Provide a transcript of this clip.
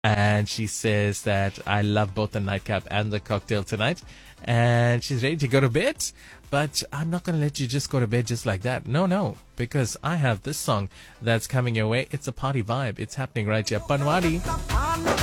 And she says that I love both the nightcap and the cocktail tonight. And she's ready to go to bed. But I'm not going to let you just go to bed just like that. No, no. Because I have this song that's coming your way. It's a party vibe. It's happening right here. Panwadi.